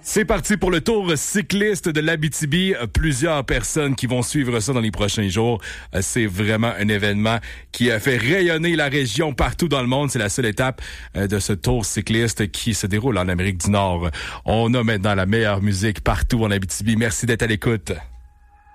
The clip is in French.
C'est parti pour le tour cycliste de l'Abitibi. Plusieurs personnes qui vont suivre ça dans les prochains jours. C'est vraiment un événement qui a fait rayonner la région partout dans le monde. C'est la seule étape de ce tour cycliste qui se déroule en Amérique du Nord. On a maintenant la meilleure musique partout en Abitibi. Merci d'être à l'écoute.